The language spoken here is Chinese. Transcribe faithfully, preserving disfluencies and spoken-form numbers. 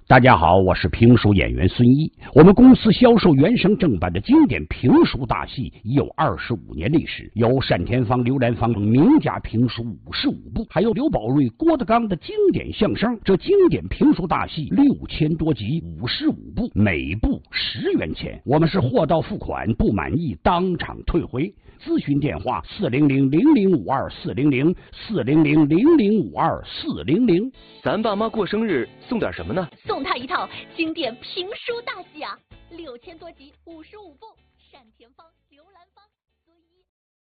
大家好，我是评书演员孙一。我们公司销售原声正版的经典评书大戏已有二十五年历史，有单田芳、刘兰芳名家评书五十五部，还有刘宝瑞、郭德纲的经典相声。这经典评书大戏六千多集，五十五部，每部十元钱。我们是货到付款，不满意当场退回。咨询电话：四零零零零五二四零零四零零零零五二四零零。 咱爸妈过生日送点什么呢？ 送他一套经典评书大戏啊，六千多集，五十五部，单田芳。